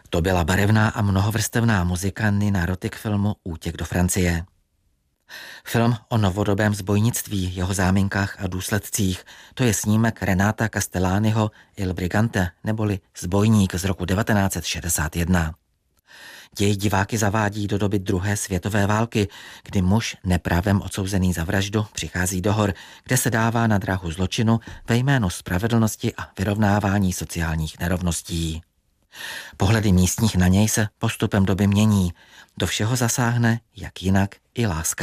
To byla barevná a mnohovrstevná muzika Nina Roty k filmu Útěk do Francie. Film o novodobém zbojnictví, jeho záminkách a důsledcích, to je snímek Renáta Castellaniho Il Brigante, neboli Zbojník z roku 1961. Děj diváky zavádí do doby druhé světové války, kdy muž neprávem odsouzený za vraždu přichází do hor, kde se dává na dráhu zločinu ve jménu spravedlnosti a vyrovnávání sociálních nerovností. Pohledy místních na něj se postupem doby mění. Do všeho zasáhne, jak jinak, i láska.